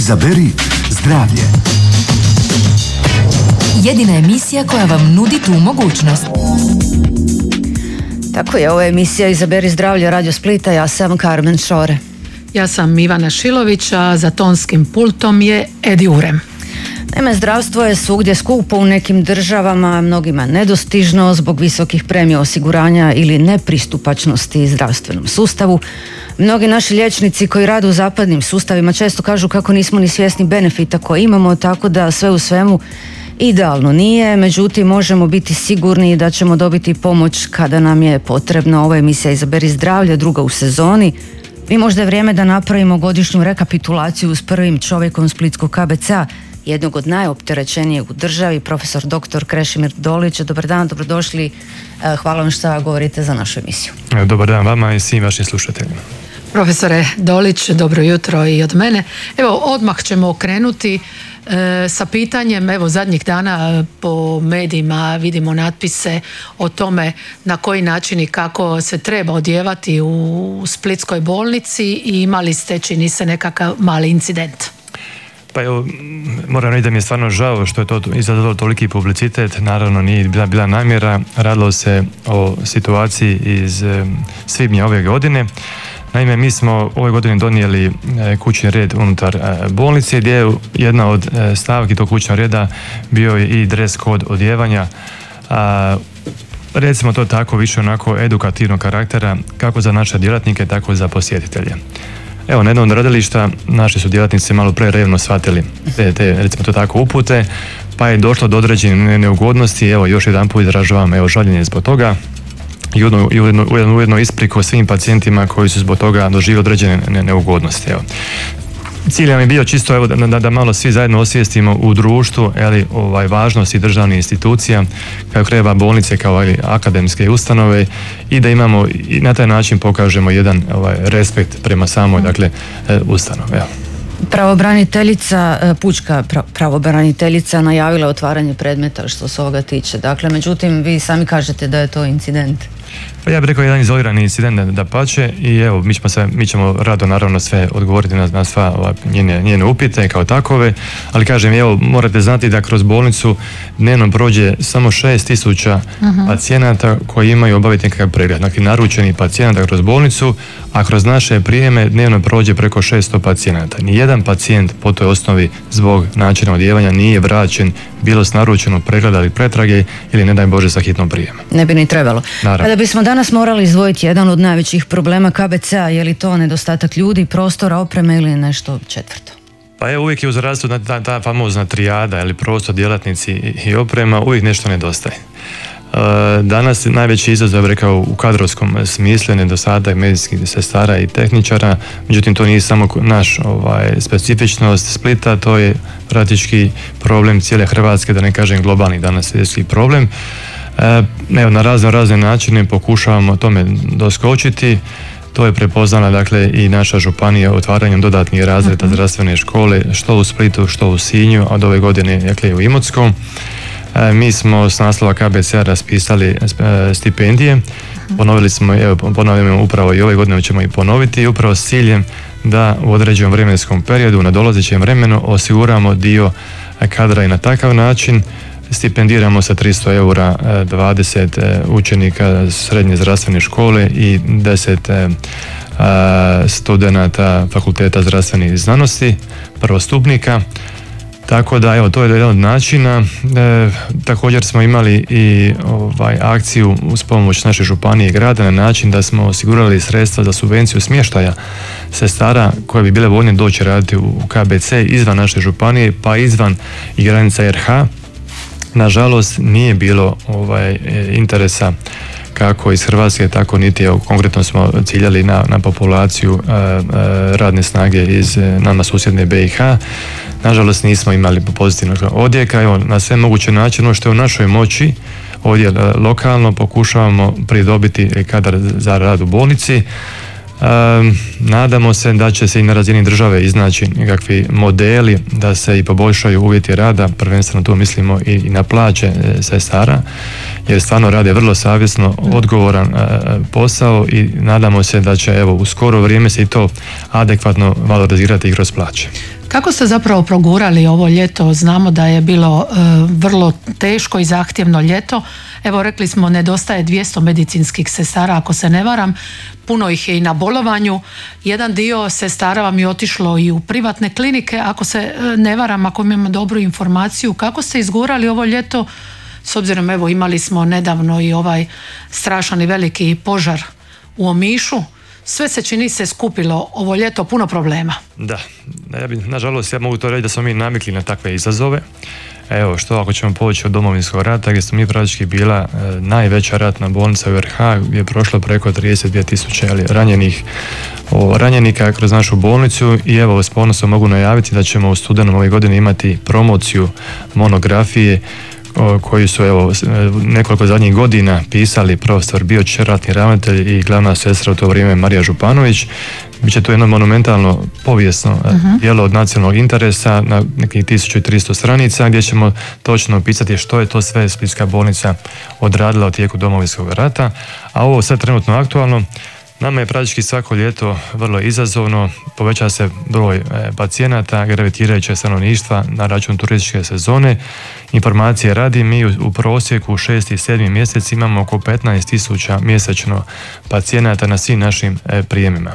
Izaberi zdravlje. Jedina emisija koja vam nudi tu mogućnost. Tako je, ovo je emisija Izaberi zdravlje Radio Splita, ja sam Carmen Šore. Ja sam Ivana Šilović, a za tonskim pultom je Edi Urem. Naime, zdravstvo je svugdje skupo, u nekim državama, mnogima nedostižno zbog visokih premija osiguranja ili nepristupačnosti zdravstvenom sustavu. Mnogi naši liječnici koji rade u zapadnim sustavima često kažu kako nismo ni svjesni benefita koje imamo, tako da sve u svemu idealno nije, međutim možemo biti sigurni da ćemo dobiti pomoć kada nam je potrebno. Ovo je emisija Izaberi zdravlje, druga u sezoni. I možda je vrijeme da napravimo godišnju rekapitulaciju s prvim čovjekom Splitskog KBC-a, jednog od najopterećenijeg u državi, profesor dr. Krešimir Dolić. Dobar dan, dobrodošli. Hvala vam što govorite za našu emisiju. Dobar dan vama i svim vašim slušateljima. Profesore Dolić, dobro jutro i od mene. Evo, odmah ćemo krenuti sa pitanjem, evo zadnjih dana po medijima vidimo natpise o tome na koji način i kako se treba odjevati u Splitskoj bolnici i imali ste, čini se, nekakav mali incident. Pa evo, moram reći da mi je stvarno žao što je to izazvalo toliki publicitet. Naravno nije bila namjera, radilo se o situaciji iz svibnja ove godine. Naime, mi smo ove godine donijeli kućni red unutar bolnice, gdje je jedna od stavki tog kućnog reda bio i dress kod odjevanja. Recimo to tako, više onako edukativnog karaktera, kako za naše djelatnike, tako i za posjetitelje. Evo, na jednom od radilišta naši su djelatnici malo prerevno shvatili te recimo to tako upute, pa je došlo do određene neugodnosti. Evo, još jedan put izražavam žaljenje zbog toga i ujedno ispriku svim pacijentima koji su zbog toga doživjeli određene neugodnosti. Evo. Cilj nam je bio čisto evo, da malo svi zajedno osvijestimo u društvu važnosti državnih institucija, kao krajeva bolnice, kao akademske ustanove, i da imamo i na taj način pokažemo jedan respekt prema samoj ustanovi. Pučka pravobraniteljica najavila otvaranje predmeta što se ovoga tiče. Dakle, međutim, vi sami kažete da je to incident. Pa ja bih rekao jedan izolirani incident dapače, i evo mi ćemo rado naravno sve odgovoriti na sva njene upite kao takove, ali kažem, evo morate znati da kroz bolnicu dnevno prođe samo 6.000 pacijenata koji imaju obaviti nekakav pregled. Dakle, naručeni pacijenata kroz bolnicu, a kroz naše prijeme dnevno prođe preko 600 pacijenata. Nijedan pacijent po toj osnovi zbog načina odjevanja nije vraćen bilo s naručenog pregleda ili pretrage ili ne daj Bože sa hitnom prijemom. Ne bi ni trebalo. Naravno. Kada bismo danas morali izdvojiti jedan od najvećih problema KBC-a, je li to nedostatak ljudi, prostora, opreme ili nešto četvrto? Pa evo, uvijek je u zdravstvu ta famozna trijada, ili prostor, djelatnici i oprema, uvijek nešto nedostaje. Danas najveći izazov, rekao, u kadrovskom smislu, nedostatak medicinskih sestara i tehničara, međutim to nije samo naš specifičnost Splita, to je praktički problem cijele Hrvatske, da ne kažem globalni danas svjetski problem. Evo, na razne načine pokušavamo tome doskočiti. To je prepoznala dakle i naša županija otvaranjem dodatnih razreda zdravstvene škole, što u Splitu, što u Sinju, a od ove godine dakle u Imotskom. Mi smo s naslova KBC-a raspisali stipendije, ponavljamo upravo i ove godine ćemo i ponoviti, upravo s ciljem da u određenom vremenskom periodu, na dolazećem vremenu, osiguramo dio kadra i na takav način. Stipendiramo sa 300 eura 20 učenika srednje zdravstvene škole i 10 studenata fakulteta zdravstvenih znanosti, prvostupnika. Tako da, evo, to je jedan od načina. Također smo imali i akciju uz pomoć naše županije i grada na način da smo osigurali sredstva za subvenciju smještaja sestara koje bi bile voljne doći raditi u KBC izvan naše županije, pa izvan i granica RH. Nažalost, nije bilo interesa kako iz Hrvatske, tako niti konkretno smo ciljali na populaciju radne snage iz nama susjedne BiH. Nažalost, nismo imali pozitivnog odjeka. Evo, na sve moguće načine, ono što je u našoj moći, ovdje lokalno pokušavamo pridobiti kadar za rad u bolnici. Nadamo se da će se i na razini države iznaći nekakvi modeli da se i poboljšaju uvjeti rada, prvenstveno tu mislimo i na plaće sestara, jer stvarno rade vrlo savjesno, odgovoran posao i nadamo se da će evo u skoro vrijeme se i to adekvatno valorizirati i kroz plaće. Kako ste zapravo progurali ovo ljeto? Znamo da je bilo vrlo teško i zahtjevno ljeto. Evo, rekli smo, nedostaje 200 medicinskih sestara, ako se ne varam. Puno ih je i na bolovanju. Jedan dio sestara vam je otišlo i u privatne klinike, ako se ne varam, ako imamo dobru informaciju. Kako ste izgurali ovo ljeto? S obzirom, evo, imali smo nedavno i ovaj strašan i veliki požar u Omišu. Sve se čini se skupilo ovo ljeto, puno problema. Da, nažalost ja mogu to reći da smo mi navikli na takve izazove. Evo, što ako ćemo poći od Domovinskog rata, gdje smo mi praktički bila najveća ratna bolnica u RH, gdje je prošlo preko 32.000 ranjenika kroz našu bolnicu, i evo, s ponosom mogu najaviti da ćemo u studenom ove godine imati promociju monografije koju su, evo, nekoliko zadnjih godina pisali profesor Bioć, ratni ravnatelj, i glavna sestra u to vrijeme Marija Županović. Biće to jedno monumentalno povijesno djelo od nacionalnog interesa na nekih 1300 stranica, gdje ćemo točno opisati što je to sve Splitska bolnica odradila u tijeku Domovinskog rata. A ovo sad trenutno aktualno, nama je praktički svako ljeto vrlo izazovno, poveća se broj pacijenata, gravitirajućeg stanovništva na račun turističke sezone. Informacije radi, mi u prosjeku u 6. i 7. mjesec imamo oko 15.000 mjesečno pacijenata na svim našim prijemima.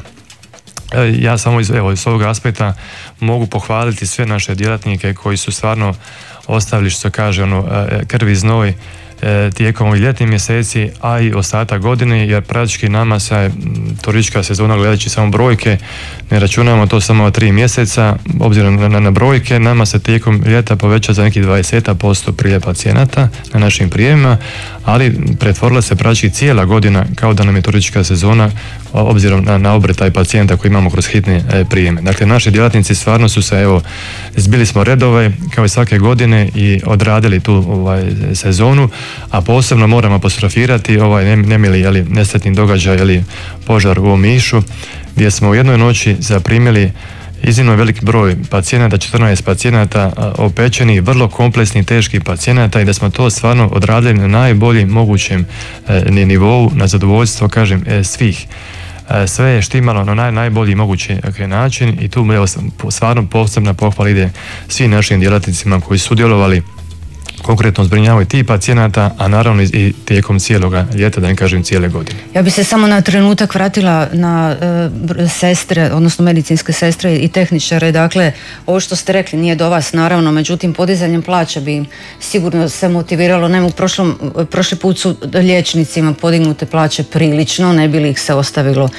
Ja samo iz ovog aspekta mogu pohvaliti sve naše djelatnike koji su stvarno ostavili, što se kaže, krv i znoj tijekom ovih ljetnih mjeseci, a i ostatak godine, jer praktički nama se turistička sezona, gledajući samo brojke, ne računamo to samo 3 mjeseca, obzirom na brojke, nama se tijekom ljeta poveća za nekih 20% priljev pacijenata na našim prijemima, ali pretvorila se praktički cijela godina kao da nam je turistička sezona, obzirom na obrtaj pacijenta koji imamo kroz hitne prijeme. Dakle, naši djelatnici stvarno su se, zbili smo redove kao i svake godine i odradili tu sezonu, a posebno moram apostrofirati nemili nesretni događaj, požar u Omišu, gdje smo u jednoj noći zaprimili iznimno veliki broj pacijenata, 14 pacijenata opečenih, vrlo kompleksnih, teških pacijenata, i da smo to stvarno odradili na najboljem mogućem nivou, na zadovoljstvo, kažem, svih. Sve je štimalo na najbolji mogući način, i tu stvarno posebna pohvala ide svim našim djelatnicima koji su sudjelovali konkretno zbrinjavaju tih pacijenata, a naravno i tijekom cijeloga ljeta, da ne kažem cijele godine. Ja bi se samo na trenutak vratila na sestre, odnosno medicinske sestre i tehničare. Dakle, ovo što ste rekli nije do vas, naravno, međutim podizanjem plaća bi im sigurno se motiviralo. Naime, prošli put su liječnicima podignute plaće prilično, ne bi li ih se ostavilo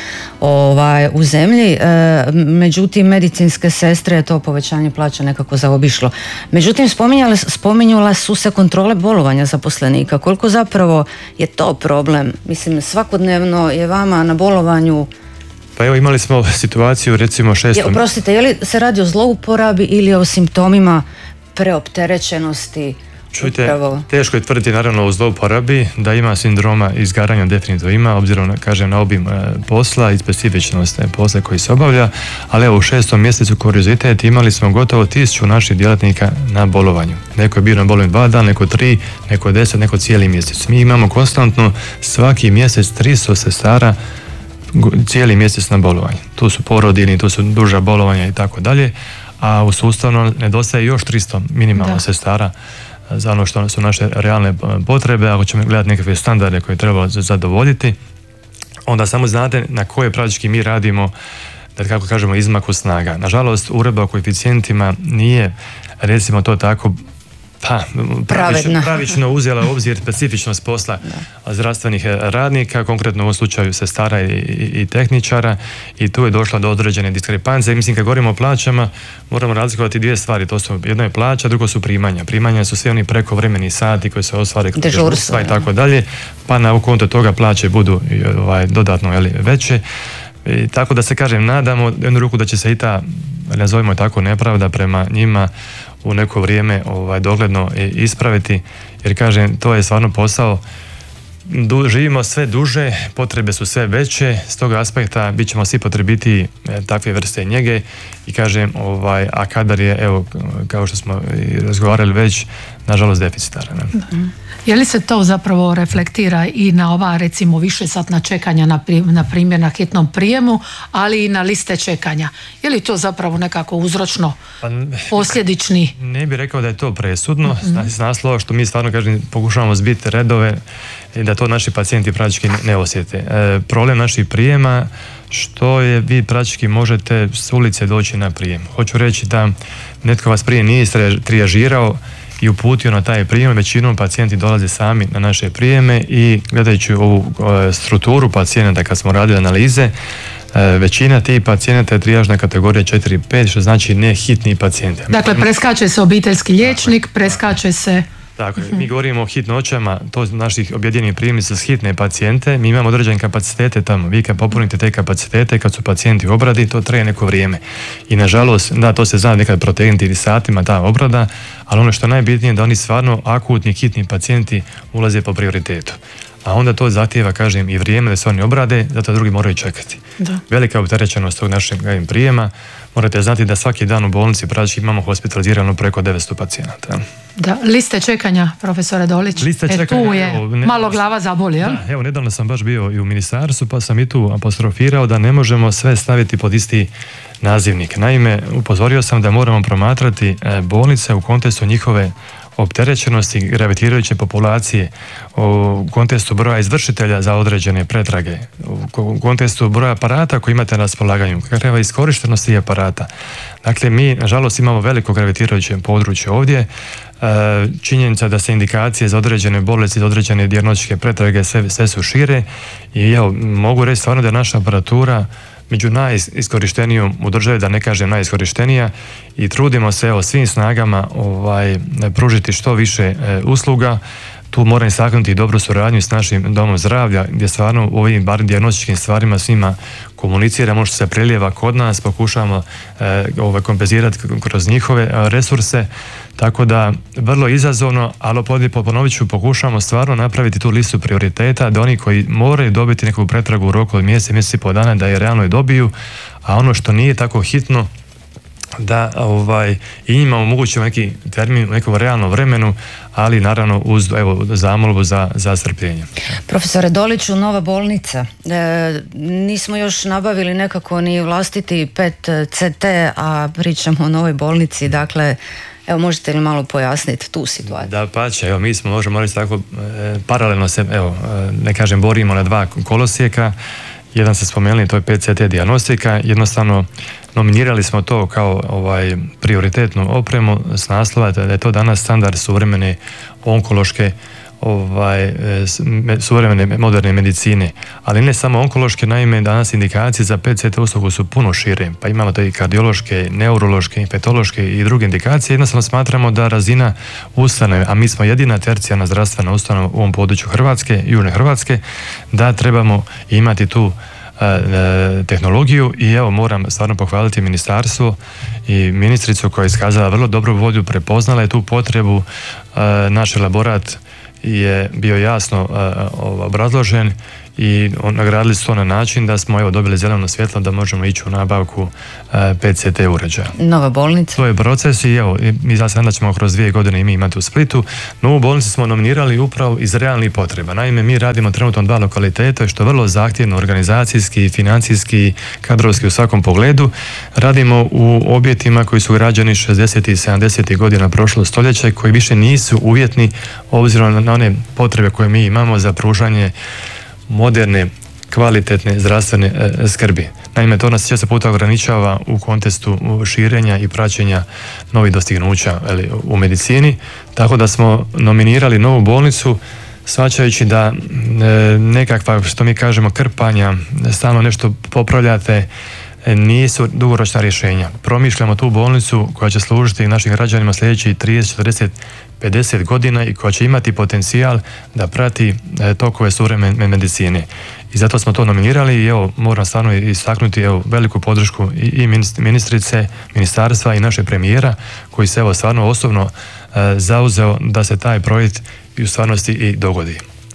u zemlji. Međutim, medicinske sestre je to povećanje plaća nekako zaobišlo. Međutim, spominjala su se kontrole bolovanja zaposlenika. Koliko zapravo je to problem? Mislim, svakodnevno je vama na bolovanju... Pa evo, imali smo situaciju, recimo 600... Oprostite, je li se radi o zlouporabi ili o simptomima preopterećenosti? Čujte, teško je tvrditi naravno u zlouporabi, da ima sindroma izgaranja, definitivno ima, obzirom na obim posla i specifičnost posla koji se obavlja, ali evo u 6. mjesecu kuriozitet, imali smo gotovo 1000 naših djelatnika na bolovanju. Neko je bio na bolovanju 2 dana, neko 3, neko 10, neko cijeli mjesec. Mi imamo konstantno svaki mjesec 300 sestara cijeli mjesec na bolovanju. Tu su porodilni, tu su duža bolovanja i tako dalje, a u sustavno nedostaje još 300 minimalno sestara za ono što su naše realne potrebe. Ako ćemo gledati nekakve standarde koje treba zadovoljiti, onda samo znate na koje praktički mi radimo, da kako kažemo, izmaku snaga. Nažalost, uredba o koeficijentima nije, recimo to tako, pravično uzela u obzir specifičnost posla zdravstvenih radnika, konkretno u ovom slučaju sestara i tehničara, i tu je došla do određene diskrepancije. Mislim, kad govorimo o plaćama, moramo razlikovati dvije stvari. To su, jedno je plaća, drugo su primanja. Primanja su svi oni prekovremeni sati koji se ostvare kroz dežurstva i tako dalje, pa na konto toga plaće budu dodatno veće. Tako da se, kažem, nadamo jednu ruku da će se i ta, nazovimo tako, nepravda prema njima u neko vrijeme dogledno ispraviti, jer, kažem, to je stvarno posao. Živimo sve duže, potrebe su sve veće, s toga aspekta bit ćemo svi potrebiti takve vrste njege, i kažem, a kadar je, evo, kao što smo i razgovarali već, nažalost deficitaran. Je li se to zapravo reflektira i na ova, recimo, višesatna čekanja na primjer na hitnom prijemu, ali i na liste čekanja? Je li to zapravo nekako uzročno posljedični? Ne bih rekao da je to presudno, s naslova što mi stvarno, kažem, pokušavamo zbiti redove i da to naši pacijenti praktički ne osjete. Problem naših prijema što je, vi praktički možete s ulice doći na prijem. Hoću reći da netko vas prije nije trijažirao i uputio na taj prijem, većinom pacijenti dolaze sami na naše prijeme i gledajući ovu strukturu pacijenata kad smo radili analize, većina tih pacijenata je trijažna kategorija 4-5, što znači ne hitni pacijenti. Dakle, preskače se obiteljski liječnik, preskače se... Tako, mi govorimo o hitnoćama, to naših objedinjenih prijemnica s hitne pacijente, mi imamo određene kapacitete tamo, vi kad popunite te kapacitete, kad su pacijenti u obradi, to traje neko vrijeme. I nažalost, da, to se zna nekad protegnuti ili satima ta obrada, ali ono što je najbitnije je da oni stvarno akutni, hitni pacijenti ulaze po prioritetu. A onda to zahtijeva, kažem, i vrijeme da se oni obrade, zato drugi moraju čekati. Da. Velika opterećenost tog našeg prijema. Morate znati da svaki dan u bolnici praktički imamo hospitalizirano preko 900 pacijenata. Da, liste čekanja, profesore Dolić. Liste čekanja, tu je malo glava zaboli, jel? Da, evo, nedavno sam baš bio i u ministarstvu, pa sam i tu apostrofirao da ne možemo sve staviti pod isti nazivnik. Naime, upozorio sam da moramo promatrati bolnice u kontekstu njihove opterećenosti gravitirajuće populacije, u kontekstu broja izvršitelja za određene pretrage, u kontekstu broja aparata koji imate na raspolaganju, kakva iskorištenosti aparata. Dakle, mi, nažalost, imamo veliko gravitirajuće područje ovdje. Činjenica da se indikacije za određene bolesti, za određene dijagnostičke pretrage sve su šire i evo, mogu reći stvarno da je naša aparatura među najiskorištenijom u državi, da ne kažem najiskorištenija, i trudimo se svim snagama pružiti što više usluga. Tu moram istaknuti dobru suradnju s našim domom zdravlja, gdje stvarno u ovim bar dijagnostičkim stvarima svima komuniciramo, što se prelijeva kod nas, pokušamo kompenzirati kroz njihove resurse, tako da vrlo izazovno, ali ponovit ću, pokušamo stvarno napraviti tu listu prioriteta, da oni koji moraju dobiti neku pretragu u roku od mjesec i pol dana, da je realno i dobiju, a ono što nije tako hitno, da i njima omogućimo neki termin u nekom realnom vremenu, ali naravno uz zamolbu za strpljenje. Profesore Doliću, nova bolnica. Nismo još nabavili nekako ni vlastiti PET CT, a pričamo o novoj bolnici, dakle, evo, možete li malo pojasniti tu situaciju? Da, pa će, evo, mi smo, možemo reći tako, paralelno se, evo, ne kažem, borimo na dva kolosijeka. Jedan se spomenuli, to je PCT dijagnostika, jednostavno nominirali smo to kao prioritetnu opremu s naslova da je to danas standard suvremene onkološke suvremene moderne medicine, ali ne samo onkološke, naime danas indikacije za PCT uslugu su puno šire, pa imamo to i kardiološke, neurološke, infektološke i druge indikacije. Jednostavno smatramo da razina ustanove, a mi smo jedina tercijarna zdravstvena ustanova u ovom području Hrvatske, južne Hrvatske, da trebamo imati tu tehnologiju i evo, moram stvarno pohvaliti ministarstvo i ministricu koja je iskazala vrlo dobru volju, prepoznala je tu potrebu. Naš elaborat je bio jasno obrazložen i nagradili su to na način da smo dobili zeleno svjetlo da možemo ići u nabavku PCT uređaja. Nova bolnica. To je proces i evo, mi sada ćemo kroz 2 godine i mi imati u Splitu. Novu bolnicu smo nominirali upravo iz realnih potreba. Naime, mi radimo trenutno 2 lokaliteta, što je vrlo zahtjevno organizacijski, financijski, kadrovski u svakom pogledu. Radimo u objektima koji su građeni 60. i 70. godina prošlog stoljeća, koji više nisu uvjetni obzirom na one potrebe koje mi imamo za pružanje moderne, kvalitetne zdravstvene skrbi. Naime, to nas često puta ograničava u kontekstu širenja i praćenja novih dostignuća u medicini, tako da smo nominirali novu bolnicu shvaćajući da nekakva, što mi kažemo, krpanja, stalno nešto popravljate, nisu dugoročna rješenja. Promišljamo tu bolnicu koja će služiti našim građanima sljedećih 30, 40, 50 godina i koja će imati potencijal da prati tokove suvremene medicine. I zato smo to nominirali i evo, moram stvarno istaknuti veliku podršku i ministrice, ministarstva i naše premijera koji se stvarno osobno zauzeo da se taj projekt i u stvarnosti i dogodi.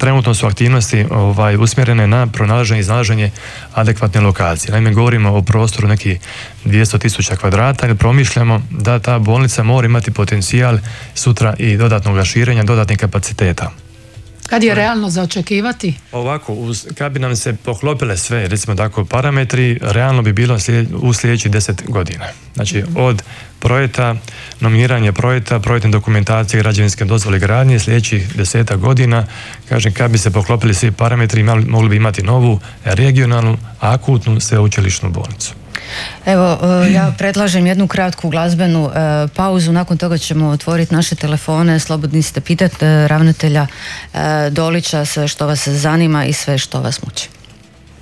trenutno su aktivnosti usmjerene na pronalaženje i iznalaženje adekvatne lokacije. Naime, govorimo o prostoru nekih 200.000 kvadrata i promišljamo da ta bolnica mora imati potencijal sutra i dodatnog širenja, dodatnih kapaciteta. Kad je realno za očekivati? Ovako, kad bi nam se poklopile sve, recimo tako, parametri, realno bi bilo u sljedećih 10 godina. Znači, od projekta, nominiranje projekta, projektne dokumentacije, građevinske dozvole gradnje, sljedećih 10 godina, kažem, kad bi se poklopili svi parametri, mogli bi imati novu regionalnu, akutnu sveučilišnu bolnicu. Evo, ja predlažem jednu kratku glazbenu pauzu, nakon toga ćemo otvoriti naše telefone, slobodni ste pitati ravnatelja Dolića sve što vas zanima i sve što vas muči.